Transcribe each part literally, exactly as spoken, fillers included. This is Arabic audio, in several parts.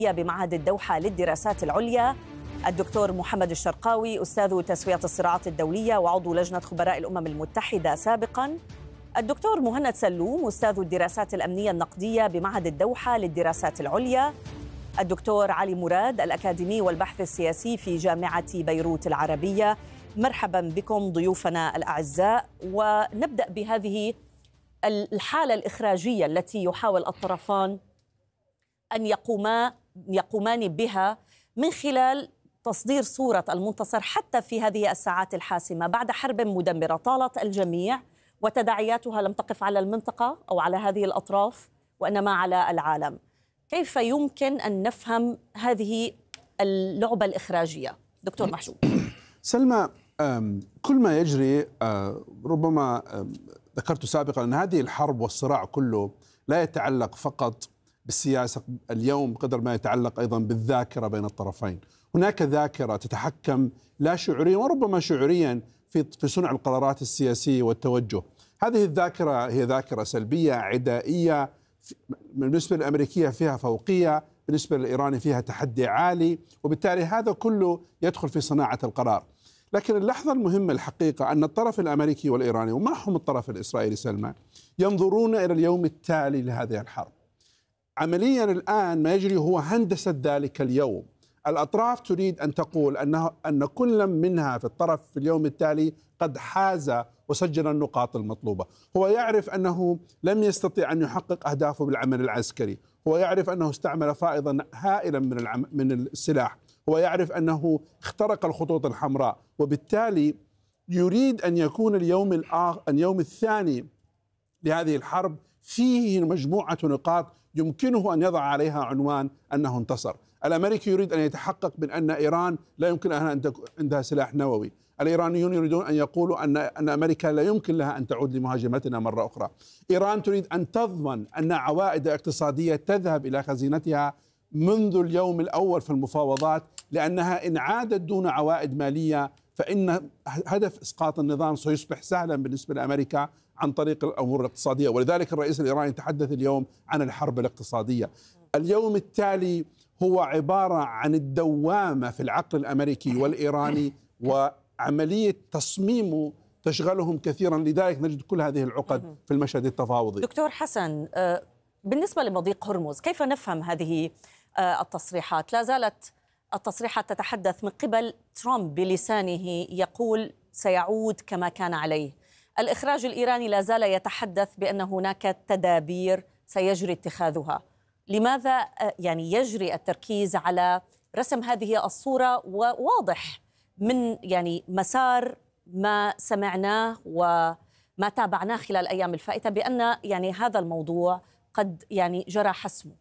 بمعهد الدوحة للدراسات العليا، الدكتور محمد الشرقاوي أستاذ تسوية الصراعات الدولية وعضو لجنة خبراء الأمم المتحدة سابقاً، الدكتور مهند سلوم أستاذ الدراسات الأمنية النقدية بمعهد الدوحة للدراسات العليا، الدكتور علي مراد الأكاديمي والبحث السياسي في جامعة بيروت العربية. مرحبا بكم ضيوفنا الأعزاء، ونبدأ بهذه الحالة الإخراجية التي يحاول الطرفان أن يقوما يقومان بها من خلال تصدير صورة المنتصر حتى في هذه الساعات الحاسمة بعد حرب مدمرة طالت الجميع، وتداعياتها لم تقف على المنطقة أو على هذه الأطراف وإنما على العالم. كيف يمكن أن نفهم هذه اللعبة الإخراجية؟ دكتور محجوب. سلمى، كل ما يجري ربما ذكرت سابقا أن هذه الحرب والصراع كله لا يتعلق فقط بالسياسة اليوم قدر ما يتعلق أيضا بالذاكرة بين الطرفين. هناك ذاكرة تتحكم لا شعوريا وربما شعوريا في في صنع القرارات السياسية والتوجه. هذه الذاكرة هي ذاكرة سلبية عدائية، بالنسبة للأمريكية فيها فوقية، بالنسبة للإيراني فيها تحدي عالي، وبالتالي هذا كله يدخل في صناعة القرار. لكن اللحظة المهمة الحقيقة أن الطرف الأمريكي والإيراني ومعهم الطرف الإسرائيلي سلمى ينظرون إلى اليوم التالي لهذه الحرب. عمليا الآن ما يجري هو هندسة ذلك اليوم. الأطراف تريد أن تقول أنه أن كل منها في الطرف في اليوم التالي قد حاز وسجل النقاط المطلوبة. هو يعرف أنه لم يستطيع أن يحقق أهدافه بالعمل العسكري، هو يعرف أنه استعمل فائضا هائلا من العم... من السلاح، هو يعرف أنه اخترق الخطوط الحمراء، وبالتالي يريد أن يكون اليوم الآخر اليوم الثاني لهذه الحرب فيه مجموعة نقاط يمكنه أن يضع عليها عنوان أنه انتصر. الأمريكي يريد أن يتحقق من أن إيران لا يمكن أن تكون عندها سلاح نووي. الإيرانيون يريدون أن يقولوا أن أن أمريكا لا يمكن لها أن تعود لمهاجمتنا مرة أخرى. إيران تريد أن تضمن أن عوائد اقتصادية تذهب إلى خزينتها منذ اليوم الأول في المفاوضات، لأنها إن عادت دون عوائد مالية فإن هدف إسقاط النظام سيصبح سهلا بالنسبة لأمريكا عن طريق الأمور الاقتصادية. ولذلك الرئيس الإيراني تحدث اليوم عن الحرب الاقتصادية. اليوم التالي هو عبارة عن الدوامة في العقل الأمريكي والإيراني وعملية تصميمه تشغلهم كثيرا، لذلك نجد كل هذه العقد في المشهد التفاوضي. دكتور حسن، بالنسبة لمضيق هرمز كيف نفهم هذه التصريحات؟ لا زالت التصريحات تتحدث من قبل ترامب بلسانه يقول سيعود كما كان عليه. الإخراج الإيراني لا زال يتحدث بأن هناك تدابير سيجري اتخاذها. لماذا يعني يجري التركيز على رسم هذه الصورة وواضح من يعني مسار ما سمعناه وما تابعناه خلال الأيام الفائتة بأن يعني هذا الموضوع قد يعني جرى حسمه؟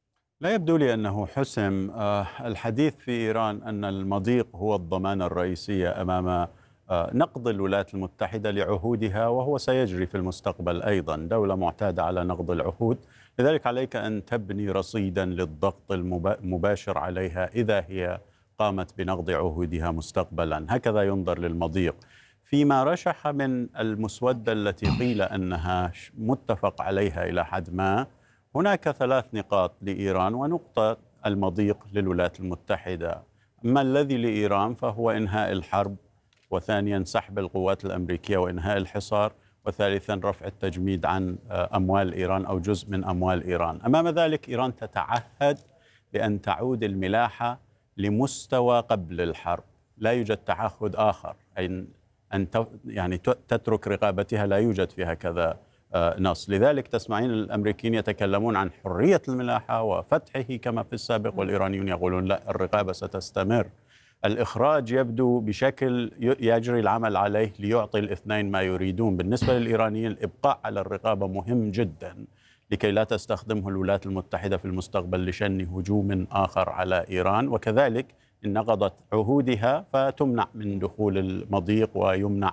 لا يبدو لي أنه حسم. الحديث في إيران أن المضيق هو الضمانة الرئيسية أمام نقض الولايات المتحدة لعهودها، وهو سيجري في المستقبل أيضا. دولة معتادة على نقض العهود، لذلك عليك أن تبني رصيدا للضغط المباشر عليها إذا هي قامت بنقض عهودها مستقبلا. هكذا ينظر للمضيق. فيما رشح من المسودة التي قيل أنها متفق عليها إلى حد ما، هناك ثلاث نقاط لإيران ونقطة المضيق للولايات المتحدة. أما الذي لإيران فهو إنهاء الحرب، وثانيا سحب القوات الأمريكية وإنهاء الحصار، وثالثا رفع التجميد عن أموال إيران أو جزء من أموال إيران. أمام ذلك إيران تتعهد بأن تعود الملاحة لمستوى قبل الحرب. لا يوجد تعهد آخر، أي أن يعني تترك رقابتها، لا يوجد في هكذا نص. لذلك تسمعين الأمريكيين يتكلمون عن حرية الملاحة وفتحه كما في السابق، والإيرانيون يقولون لا، الرقابة ستستمر. الإخراج يبدو بشكل يجري العمل عليه ليعطي الاثنين ما يريدون. بالنسبة للإيرانيين الإبقاء على الرقابة مهم جدا لكي لا تستخدمه الولايات المتحدة في المستقبل لشن هجوم آخر على إيران، وكذلك إن نقضت عهودها فتمنع من دخول المضيق ويمنع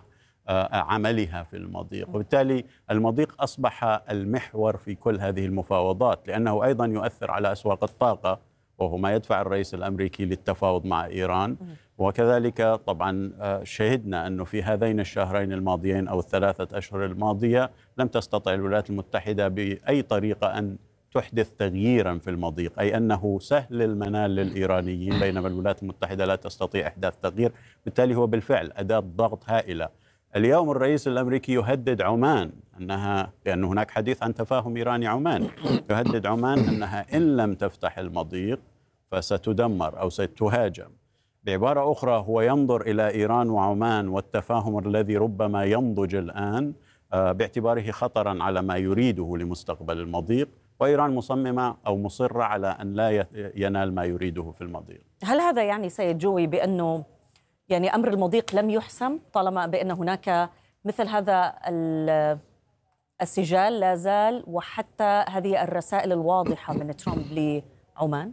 عملها في المضيق. وبالتالي المضيق أصبح المحور في كل هذه المفاوضات، لأنه أيضا يؤثر على أسواق الطاقة، وهو ما يدفع الرئيس الأمريكي للتفاوض مع إيران. وكذلك طبعا شهدنا أنه في هذين الشهرين الماضيين أو الثلاثة أشهر الماضية لم تستطع الولايات المتحدة بأي طريقة أن تحدث تغييرا في المضيق، أي أنه سهل المنال للإيرانيين بينما الولايات المتحدة لا تستطيع إحداث تغيير. بالتالي هو بالفعل أداة ضغط هائلة. اليوم الرئيس الأمريكي يهدد عمان أنها، لأن هناك حديث عن تفاهم إيراني عمان، يهدد عمان أنها إن لم تفتح المضيق فستدمر أو ستهاجم. بعبارة أخرى هو ينظر إلى إيران وعمان والتفاهم الذي ربما ينضج الآن باعتباره خطرا على ما يريده لمستقبل المضيق، وإيران مصممة أو مصرة على أن لا ينال ما يريده في المضيق. هل هذا يعني سيد جوي بأنه يعني أمر المضيق لم يحسم طالما بأن هناك مثل هذا السجال لا زال، وحتى هذه الرسائل الواضحة من ترامب لعمان؟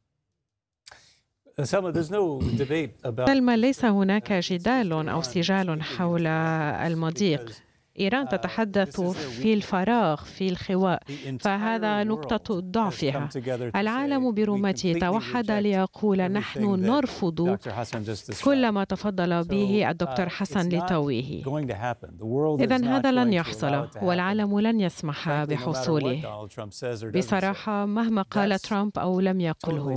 سلمى، ليس هناك جدال أو سجال حول المضيق. إيران تتحدث في الفراغ في الخواء، فهذا نقطة ضعفها. العالم برمته توحد ليقول نحن نرفض كل ما تفضل به الدكتور حسن لتويه. إذن هذا لن يحصل والعالم لن يسمح بحصوله بصراحة مهما قال ترامب أو لم يقله.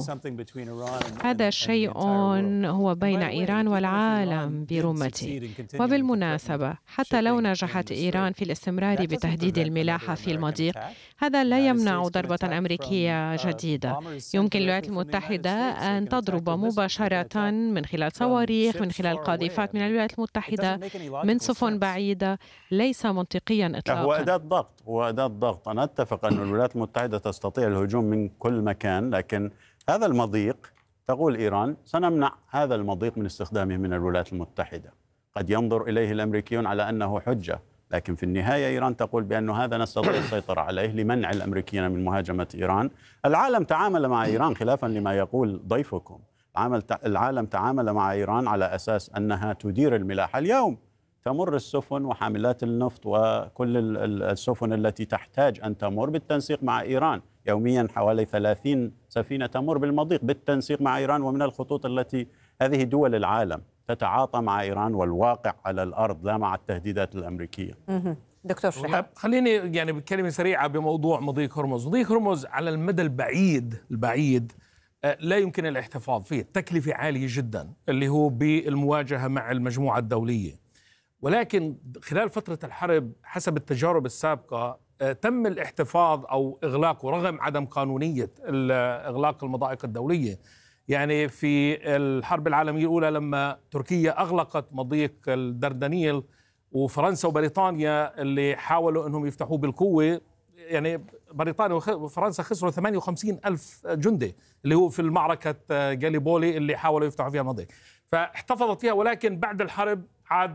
هذا شيء هو بين إيران والعالم برمته. وبالمناسبة حتى لو نجحت إيران في الاستمرار بتهديد الملاحة في المضيق، هذا لا يمنع ضربة أمريكية جديدة. يمكن الولايات المتحدة أن تضرب مباشرة من خلال صواريخ، من خلال قاذفات من الولايات المتحدة، من سفن بعيدة. ليس منطقيا إطلاقا. هو أداة ضغط، هو أداة ضغط. أنا أتفق أن الولايات المتحدة تستطيع الهجوم من كل مكان، لكن هذا المضيق تقول إيران سنمنع هذا المضيق من استخدامه من الولايات المتحدة. قد ينظر إليه الأمريكيون على أنه حجة، لكن في النهاية إيران تقول بأن هذا نستطيع السيطرة عليه لمنع الأمريكيين من مهاجمة إيران. العالم تعامل مع إيران خلافا لما يقول ضيفكم. العالم تعامل مع إيران على أساس أنها تدير الملاحة. اليوم تمر السفن وحاملات النفط وكل السفن التي تحتاج أن تمر بالتنسيق مع إيران. يوميا حوالي ثلاثين سفينة تمر بالمضيق بالتنسيق مع إيران، ومن الخطوط التي هذه دول العالم تتعاطى مع إيران والواقع على الأرض لا مع التهديدات الأمريكية. دكتور شريح، خليني يعني بكلمة سريعة بموضوع مضيق هرمز. مضيق هرمز على المدى البعيد البعيد لا يمكن الاحتفاظ فيه، التكلفة عالية جدا اللي هو بالمواجهة مع المجموعة الدولية. ولكن خلال فترة الحرب حسب التجارب السابقة تم الاحتفاظ أو إغلاقه رغم عدم قانونية إغلاق المضائق الدولية. يعني في الحرب العالمية الأولى لما تركيا أغلقت مضيق الدردنيل وفرنسا وبريطانيا اللي حاولوا أنهم يفتحوه بالقوة، يعني بريطانيا وفرنسا خسروا ثمانية وخمسين ألف جندي اللي هو في المعركة جاليبولي اللي حاولوا يفتحوا فيها المضيق، فاحتفظت فيها. ولكن بعد الحرب عاد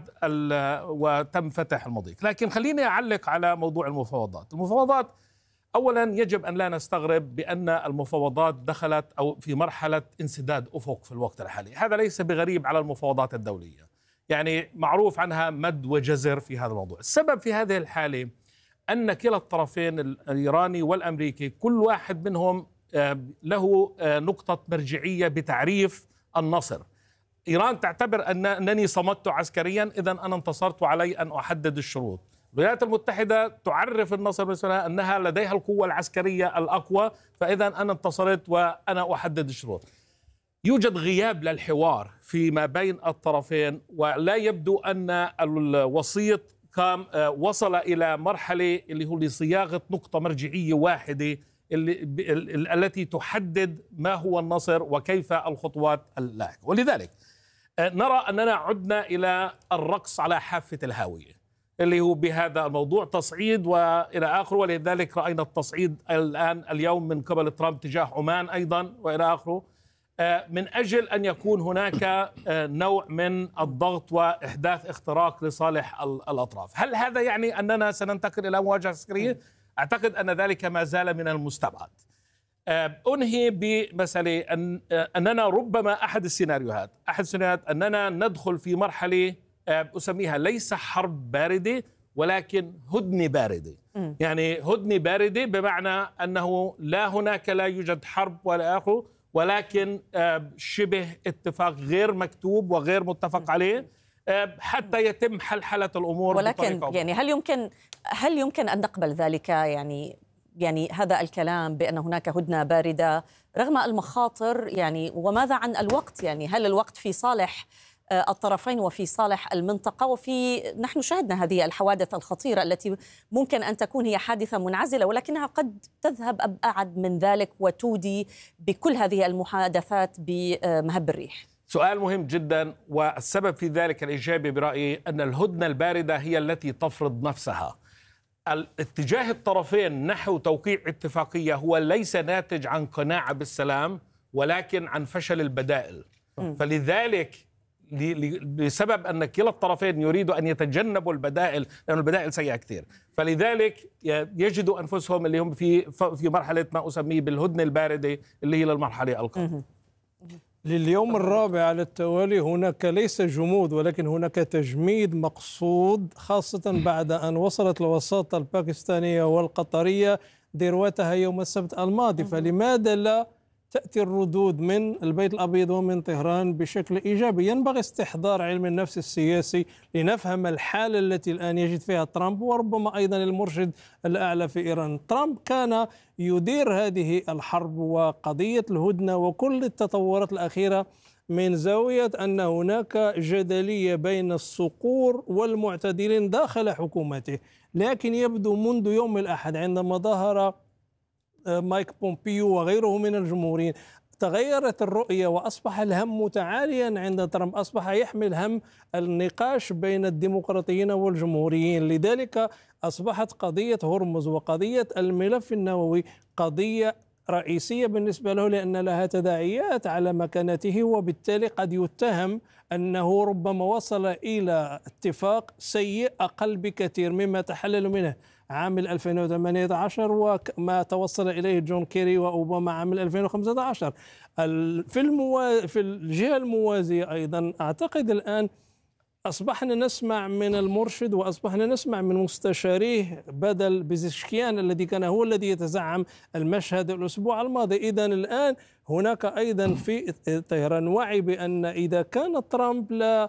وتم فتح المضيق. لكن خليني أعلق على موضوع المفاوضات. المفاوضات أولا يجب أن لا نستغرب بأن المفاوضات دخلت أو في مرحلة انسداد أفق في الوقت الحالي. هذا ليس بغريب على المفاوضات الدولية، يعني معروف عنها مد وجزر في هذا الموضوع. السبب في هذه الحالة أن كلا الطرفين الإيراني والأمريكي كل واحد منهم له نقطة مرجعية بتعريف النصر. إيران تعتبر أن أنني صمدت عسكريا إذا أنا انتصرت وعلي أن أحدد الشروط. الولايات المتحدة تعرف النصر بالنسبة أنها لديها القوة العسكرية الأقوى، فإذا أنا انتصرت وأنا أحدد الشروط. يوجد غياب للحوار فيما بين الطرفين، ولا يبدو أن الوسيط كان وصل إلى مرحلة اللي هو لصياغة نقطة مرجعية واحدة اللي التي تحدد ما هو النصر وكيف الخطوات اللاحقة. ولذلك نرى أننا عدنا إلى الرقص على حافة الهاوية اللي هو بهذا الموضوع تصعيد وإلى آخره. ولذلك رأينا التصعيد الآن اليوم من قبل ترامب تجاه عمان أيضا وإلى آخره، من أجل أن يكون هناك نوع من الضغط وإحداث اختراق لصالح الأطراف. هل هذا يعني أننا سننتقل إلى مواجهة عسكرية؟ أعتقد أن ذلك ما زال من المستبعد. أنهي بمسألة أن أننا ربما أحد السيناريوهات أحد السيناريوهات أننا ندخل في مرحلة أسميها ليس حرب باردة ولكن هدنة باردة. م. يعني هدنة باردة بمعنى أنه لا هناك لا يوجد حرب ولا آخره، ولكن شبه اتفاق غير مكتوب وغير متفق عليه حتى يتم حلحلة الأمور. ولكن يعني هل يمكن هل يمكن أن نقبل ذلك يعني يعني هذا الكلام بأن هناك هدنة باردة رغم المخاطر، يعني وماذا عن الوقت؟ يعني هل الوقت في صالح الطرفين وفي صالح المنطقة؟ وفي نحن شاهدنا هذه الحوادث الخطيرة التي ممكن أن تكون هي حادثة منعزلة ولكنها قد تذهب أبعد من ذلك وتودي بكل هذه المحادثات بمهب الريح. سؤال مهم جدا، والسبب في ذلك الإجابة برأيي أن الهدنة الباردة هي التي تفرض نفسها. اتجاه الطرفين نحو توقيع اتفاقية هو ليس ناتج عن قناعة بالسلام ولكن عن فشل البدائل. م. فلذلك بسبب أن كلا الطرفين يريدوا أن يتجنبوا البدائل لأن البدائل سيئة كثير، فلذلك يجدوا أنفسهم اللي هم في في مرحلة ما أسميه بالهدنة الباردة اللي هي للمرحلة القادمة. لليوم الرابع على التوالي هناك ليس جمود ولكن هناك تجميد مقصود، خاصة بعد أن وصلت الوساطة الباكستانية والقطرية ذروتها يوم السبت الماضي. فلماذا لا تأتي الردود من البيت الأبيض ومن طهران بشكل إيجابي؟ ينبغي استحضار علم النفس السياسي لنفهم الحالة التي الآن يجد فيها ترامب وربما أيضا المرشد الأعلى في إيران. ترامب كان يدير هذه الحرب وقضية الهدنة وكل التطورات الأخيرة من زاوية أن هناك جدلية بين الصقور والمعتدلين داخل حكومته، لكن يبدو منذ يوم الأحد عندما ظهر مايك بومبيو وغيره من الجمهوريين تغيرت الرؤية وأصبح الهم متعاليا عند ترامب، أصبح يحمل هم النقاش بين الديمقراطيين والجمهوريين. لذلك أصبحت قضية هرمز وقضية الملف النووي قضية رئيسية بالنسبة له لأن لها تداعيات على مكانته، وبالتالي قد يتهم أنه ربما وصل إلى اتفاق سيء أقل بكثير مما تحلل منه عام ألفين وثمانية عشر وما توصل إليه جون كيري وأوباما عام ألفين وخمسة عشر. في الموا... في الجهة الموازية أيضا أعتقد الآن أصبحنا نسمع من المرشد وأصبحنا نسمع من مستشاريه بدل بزشكيان الذي كان هو الذي يتزعم المشهد الأسبوع الماضي. إذن الآن هناك أيضا في طهران وعي بأن إذا كان ترامب لا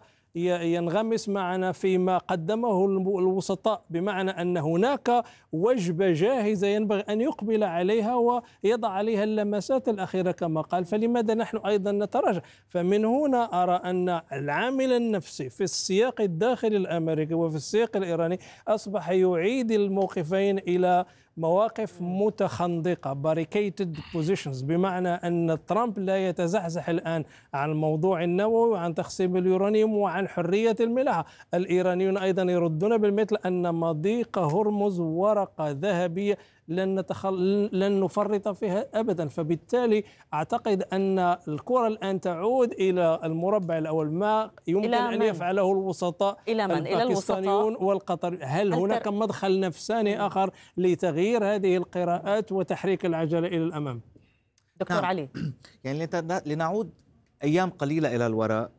ينغمس معنا فيما قدمه الوسطاء، بمعنى أن هناك وجبة جاهزة ينبغي أن يقبل عليها ويضع عليها اللمسات الأخيرة كما قال، فلماذا نحن أيضا نتراجع؟ فمن هنا أرى أن العامل النفسي في السياق الداخلي الأمريكي وفي السياق الإيراني أصبح يعيد الموقفين إلى مواقف متخندقة barricaded positions، بمعنى أن ترامب لا يتزحزح الآن عن الموضوع النووي وعن تخصيب اليورانيوم وعن حرية الملاحة. الإيرانيون أيضا يردون بالمثل أن مضيق هرمز ورقة ذهبية لن, نتخل... لن نفرط فيها أبدا. فبالتالي أعتقد أن الكرة الآن تعود إلى المربع الأول، ما يمكن أن يفعله الوسطاء الباكستانيون والقطر. هل هناك مدخل نفساني آخر لتغيير هذه القراءات وتحريك العجلة إلى الأمام؟ دكتور نعم. علي، يعني لنعود أيام قليلة إلى الوراء،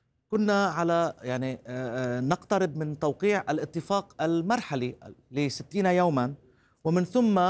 كنا على يعني نقترب من توقيع الاتفاق المرحلي لستين يوما، ومن ثم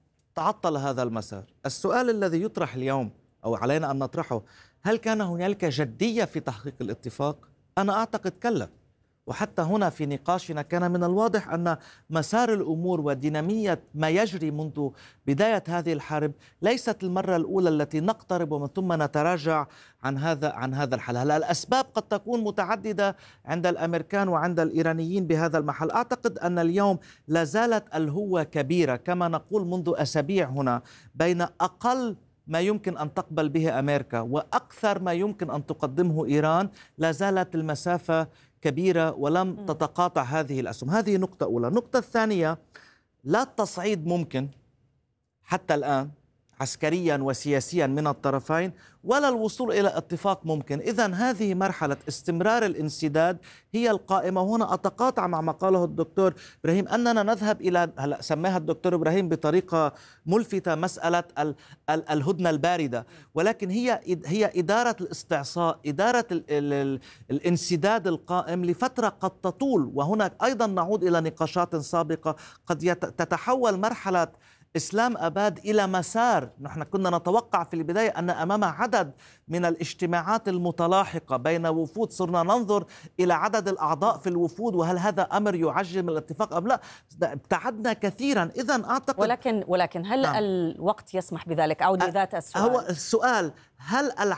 تعطل هذا المسار. السؤال الذي يطرح اليوم أو علينا أن نطرحه، هل كان هنالك جدية في تحقيق الاتفاق؟ أنا أعتقد كلا. وحتى هنا في نقاشنا كان من الواضح أن مسار الأمور ودينامية ما يجري منذ بداية هذه الحرب ليست المرة الأولى التي نقترب ومن ثم نتراجع عن هذا عن هذا الحل. هلا الأسباب قد تكون متعددة عند الأمريكان وعند الإيرانيين بهذا المحل. أعتقد أن اليوم لا زالت الهوة كبيرة كما نقول منذ أسابيع هنا بين أقل ما يمكن أن تقبل به أمريكا وأكثر ما يمكن أن تقدمه إيران. لا زالت المسافة كبيرة ولم تتقاطع هذه الأسهم. هذه نقطة أولى. النقطة الثانية، لا التصعيد ممكن حتى الآن عسكريا وسياسيا من الطرفين ولا الوصول إلى اتفاق ممكن. إذن هذه مرحلة استمرار الانسداد هي القائمة. هنا أتقاطع مع ما قاله الدكتور إبراهيم أننا نذهب إلى، هلا سماها الدكتور إبراهيم بطريقة ملفتة، مسألة ال ال الهدنة الباردة، ولكن هي هي إدارة الاستعصاء، إدارة ال ال الانسداد القائم لفترة قد تطول. وهنا أيضا نعود إلى نقاشات سابقة، قد تتحول مرحلة إسلام أباد إلى مسار نحن كنا نتوقع في البداية أن أمام عدد من الاجتماعات المتلاحقة بين وفود، صرنا ننظر إلى عدد الأعضاء في الوفود وهل هذا أمر يعجل من الاتفاق أم لا. ابتعدنا كثيرا. إذن أعتقد ولكن ولكن هل نعم. الوقت يسمح بذلك؟ أعود لذات السؤال. هو السؤال، هل